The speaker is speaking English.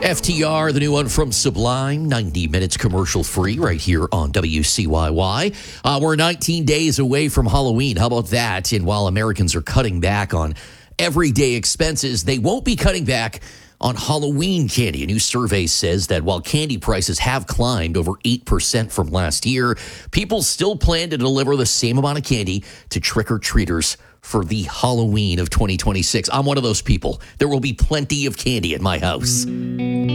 FTR, the new one from Sublime, 90 minutes commercial free right here on WCYY. We're 19 days away from Halloween. How about that? And while Americans are cutting back on everyday expenses, they won't be cutting back on Halloween candy. A new survey says that while candy prices have climbed over 8% from last year, people still plan to deliver the same amount of candy to trick-or-treaters for the Halloween of 2026. I'm one of those people. There will be plenty of candy at my house.